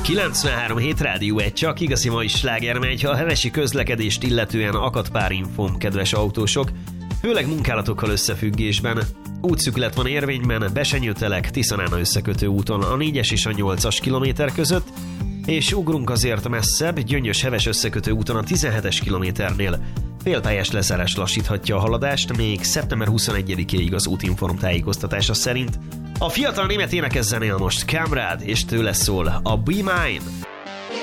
93.7 Rádió 1, csak igazi mai sláger megy, ha a hevesi közlekedést illetően akad pár infóm, kedves autósok, főleg munkálatokkal összefüggésben. Útszüklet van érvényben Besenyő-Telek, Tiszanána összekötő úton a 4-es és a 8-as kilométer között, és ugrunk azért messzebb, Gyöngyös-Heves összekötő úton a 17-es kilométernél. Félpályás lezárás lassíthatja a haladást, még szeptember 21-éig az Útinform tájékoztatása szerint. A fiatal német énekes zenél most Kamrád, és tőle szól a Be Mine.